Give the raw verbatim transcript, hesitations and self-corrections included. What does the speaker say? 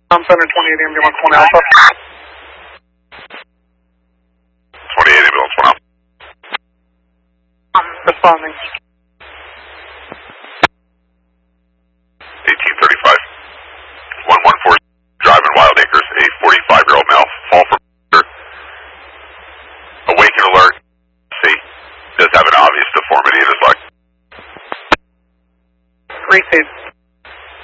I'm Center twenty-eight ambulance one Alpha. twenty-eight ambulance one Alpha. Responding. eighteen thirty-five. one one four Drive in Wild Acres. A forty-five-year-old male fall from awake and alert. See, does have an obvious deformity in his leg. Received.